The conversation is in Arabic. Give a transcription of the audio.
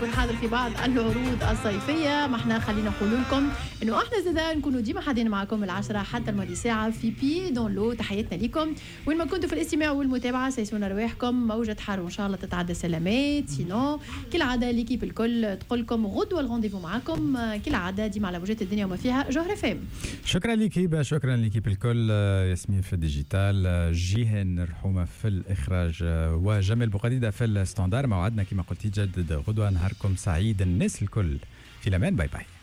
يكون حاضر في بعض العروض الصيفيه. ما احنا خلينا نقول لكم انه احنا زادا نكونوا ديما حاضرين معكم العشرة حتى الماضي ساعه في بي دون لو. تحياتنا لكم وين ما كنتوا في الاستماع والمتابعه. سيسونا رواحكم موجه حار وان شاء الله تتعدى سلامات. سينو كالعاده ليكيب الكل تقول لكم غدوه الغونديفو معكم كالعاده ديما على موجات الدنيا وما فيها جوهر فام. شكرا ليكيب، شكرا ليكيب الكل. ياسمين في الديجيتال، جيهان رحومه في الاخراج، وجمال بوقديده في الستاندار. موعدنا كما قلت يجدد غدوه. نهاركم سعيد الناس الكل، في الامان. باي باي.